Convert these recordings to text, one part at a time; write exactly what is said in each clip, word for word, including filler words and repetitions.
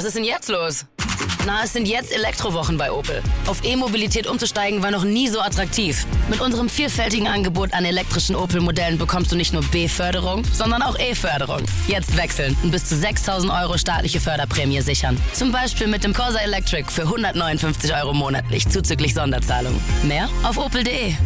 Was ist denn jetzt los? Na, es sind jetzt Elektrowochen bei Opel. Auf E-Mobilität umzusteigen war noch nie so attraktiv. Mit unserem vielfältigen Angebot an elektrischen Opel-Modellen bekommst du nicht nur B-Förderung, sondern auch E-Förderung. Jetzt wechseln und bis zu sechstausend Euro staatliche Förderprämie sichern. Zum Beispiel mit dem Corsa Electric für hundertneunundfünfzig Euro monatlich zuzüglich Sonderzahlung. Mehr auf opel punkt de.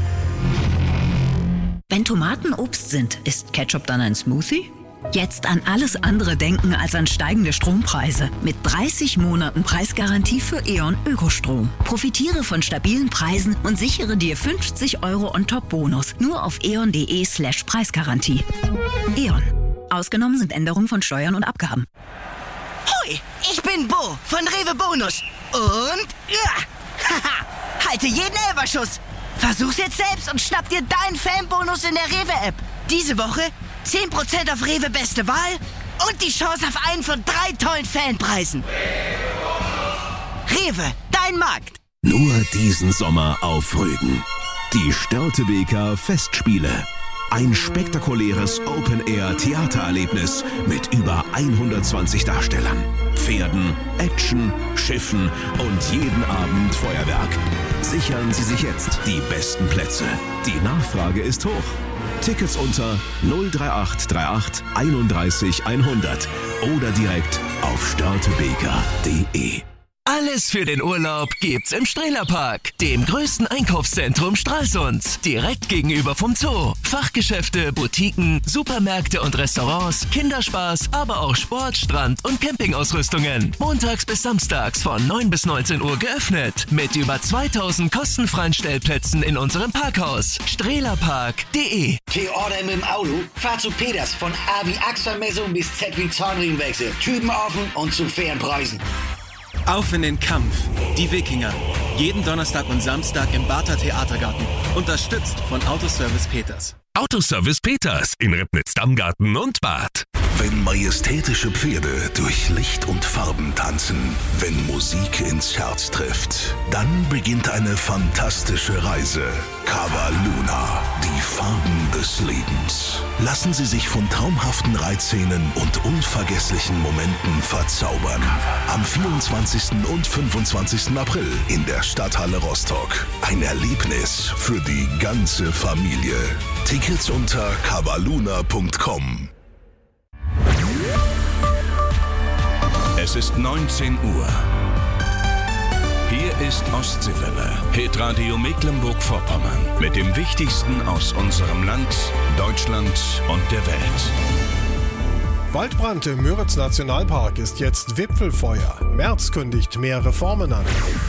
Wenn Tomaten Obst sind, ist Ketchup dann ein Smoothie? Jetzt an alles andere denken als an steigende Strompreise. Mit dreißig Monaten Preisgarantie für E.ON Ökostrom. Profitiere von stabilen Preisen und sichere dir fünfzig Euro On-Top-Bonus. Nur auf eon.de slash Preisgarantie. E.ON. Ausgenommen sind Änderungen von Steuern und Abgaben. Hoi, ich bin Bo von Rewe Bonus. Und ja, haha, halte jeden Elferschuss. Versuch's jetzt selbst und schnapp dir deinen Fanbonus in der Rewe-App. Diese Woche zehn Prozent auf Rewe Beste Wahl und die Chance auf einen von drei tollen Fanpreisen. Rewe, dein Markt. Nur diesen Sommer auf Rügen. Die Störtebeker Festspiele. Ein spektakuläres Open-Air-Theatererlebnis mit über hundertzwanzig Darstellern, Pferden, Action, Schiffen und jeden Abend Feuerwerk. Sichern Sie sich jetzt die besten Plätze. Die Nachfrage ist hoch. Tickets unter null drei acht drei acht einunddreißig hundert oder direkt auf störtebeker punkt de. Alles für den Urlaub gibt's im Strehlerpark, dem größten Einkaufszentrum Stralsunds. Direkt gegenüber vom Zoo. Fachgeschäfte, Boutiquen, Supermärkte und Restaurants, Kinderspaß, aber auch Sport, Strand und Campingausrüstungen. Montags bis samstags von neun bis neunzehn Uhr geöffnet. Mit über zweitausend kostenfreien Stellplätzen in unserem Parkhaus. strehlerpark punkt de. T-Order mit dem Auto? Fahr zu Peters von A wie Achselmessung bis Z wie Zahnriemenwechsel. Typen offen und zu fairen Preisen. Auf in den Kampf. Die Wikinger. Jeden Donnerstag und Samstag im Barther Theatergarten. Unterstützt von Autoservice Peters. Autoservice Peters in Ribnitz-Dammgarten und Bad. Wenn majestätische Pferde durch Licht und Farben tanzen, wenn Musik ins Herz trifft, dann beginnt eine fantastische Reise. Cava Luna, die Farben des Lebens. Lassen Sie sich von traumhaften Reitszenen und unvergesslichen Momenten verzaubern. Am vierundzwanzigsten und fünfundzwanzigsten April in der Stadthalle Rostock. Ein Erlebnis für die ganze Familie. Tickets unter cavaluna punkt com. Es ist neunzehn Uhr. Hier ist Ostseewelle, Hitradio Mecklenburg-Vorpommern. Mit dem Wichtigsten aus unserem Land, Deutschland und der Welt. Waldbrand im Müritz-Nationalpark ist jetzt Wipfelfeuer. Merz kündigt mehr Reformen an.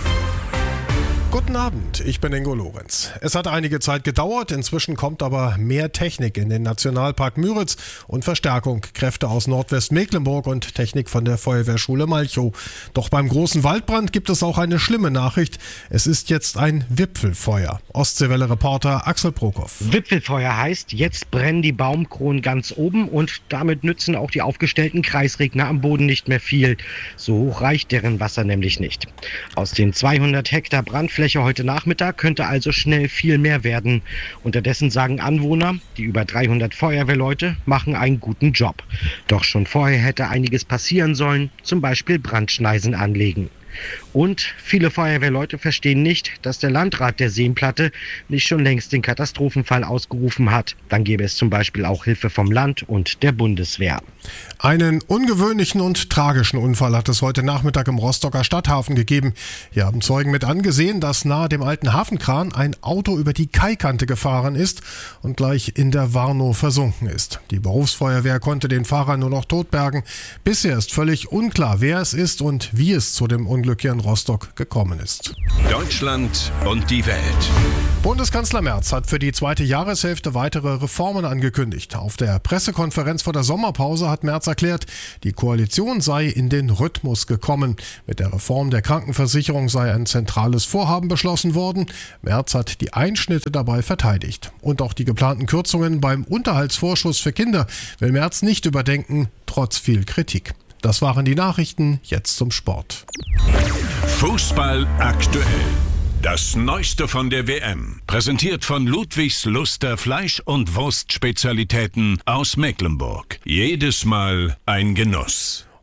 Guten Abend, ich bin Ingo Lorenz. Es hat einige Zeit gedauert, inzwischen kommt aber mehr Technik in den Nationalpark Müritz und Verstärkung, Kräfte aus Nordwestmecklenburg und Technik von der Feuerwehrschule Malchow. Doch beim großen Waldbrand gibt es auch eine schlimme Nachricht. Es ist jetzt ein Wipfelfeuer. Ostseewelle-Reporter Axel Prokop. Wipfelfeuer heißt, jetzt brennen die Baumkronen ganz oben und damit nützen auch die aufgestellten Kreisregner am Boden nicht mehr viel. So hoch reicht deren Wasser nämlich nicht. Aus den zweihundert Hektar Brandfläche heute Nachmittag könnte also schnell viel mehr werden. Unterdessen sagen Anwohner, die über dreihundert Feuerwehrleute machen einen guten Job. Doch schon vorher hätte einiges passieren sollen, zum Beispiel Brandschneisen anlegen. Und viele Feuerwehrleute verstehen nicht, dass der Landrat der Seenplatte nicht schon längst den Katastrophenfall ausgerufen hat. Dann gäbe es zum Beispiel auch Hilfe vom Land und der Bundeswehr. Einen ungewöhnlichen und tragischen Unfall hat es heute Nachmittag im Rostocker Stadthafen gegeben. Hier haben Zeugen mit angesehen, dass nahe dem alten Hafenkran ein Auto über die Kaikante gefahren ist und gleich in der Warnow versunken ist. Die Berufsfeuerwehr konnte den Fahrer nur noch totbergen. Bisher ist völlig unklar, wer es ist und wie es zu dem Unglück hier in Rostock gekommen ist. Deutschland und die Welt. Bundeskanzler Merz hat für die zweite Jahreshälfte weitere Reformen angekündigt. Auf der Pressekonferenz vor der Sommerpause hat Merz erklärt, die Koalition sei in den Rhythmus gekommen. Mit der Reform der Krankenversicherung sei ein zentrales Vorhaben beschlossen worden. Merz hat die Einschnitte dabei verteidigt. Und auch die geplanten Kürzungen beim Unterhaltsvorschuss für Kinder will Merz nicht überdenken, trotz viel Kritik. Das waren die Nachrichten, jetzt zum Sport. Fußball aktuell. Das Neueste von der W M. Präsentiert von Ludwigs Luster Fleisch- und Wurstspezialitäten aus Mecklenburg. Jedes Mal ein Genuss.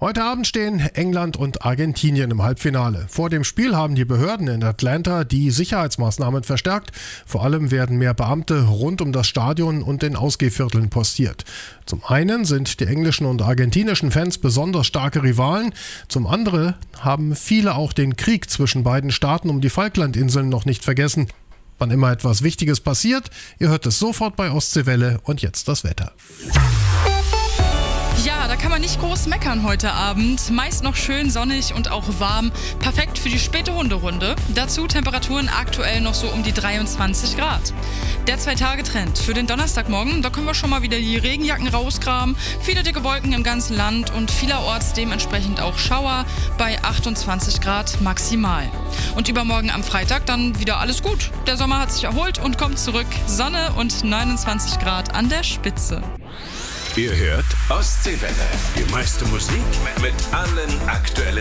Heute Abend stehen England und Argentinien im Halbfinale. Vor dem Spiel haben die Behörden in Atlanta die Sicherheitsmaßnahmen verstärkt. Vor allem werden mehr Beamte rund um das Stadion und den Ausgehvierteln postiert. Zum einen sind die englischen und argentinischen Fans besonders starke Rivalen. Zum anderen haben viele auch den Krieg zwischen beiden Staaten um die Falklandinseln noch nicht vergessen. Wann immer etwas Wichtiges passiert, ihr hört es sofort bei Ostseewelle und jetzt das Wetter. Ja, da kann man nicht groß meckern heute Abend. Meist noch schön sonnig und auch warm. Perfekt für die späte Hunderunde. Dazu Temperaturen aktuell noch so um die dreiundzwanzig Grad. Der Zwei-Tage-Trend für den Donnerstagmorgen, da können wir schon mal wieder die Regenjacken rauskramen. Viele dicke Wolken im ganzen Land und vielerorts dementsprechend auch Schauer bei achtundzwanzig Grad maximal. Und übermorgen am Freitag dann wieder alles gut. Der Sommer hat sich erholt und kommt zurück. Sonne und neunundzwanzig Grad an der Spitze. Ihr hört Ostseewelle. Die meiste Musik mit allen aktuellen